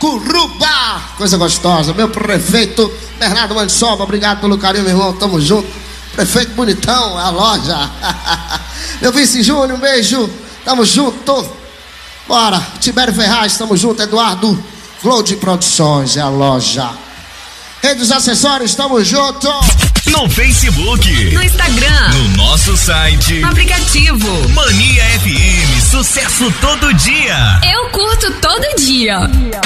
Curubá, coisa gostosa. Meu prefeito Bernardo Mansoba, obrigado pelo carinho, meu irmão, tamo junto. Prefeito bonitão, a loja. Meu vice Júnior, um beijo, tamo junto. Bora, Tibério Ferraz, tamo junto. Eduardo Flow de Produções, é a loja. Rede dos Acessórios, tamo junto. No Facebook, no Instagram, no nosso site, no aplicativo. Mania FM, sucesso todo dia. Eu curto todo dia.